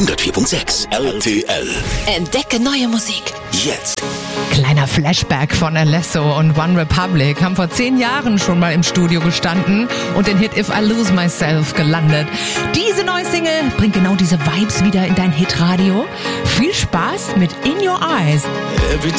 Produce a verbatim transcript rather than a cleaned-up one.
hundertvier Komma sechs L T L. Entdecke neue Musik. Jetzt. Kleiner Flashback von Alesso und One Republic haben vor zehn Jahren schon mal im Studio gestanden und den Hit If I Lose Myself gelandet. Diese neue Single bringt genau diese Vibes wieder in dein Hitradio. Viel Spaß mit In Your Eyes. Every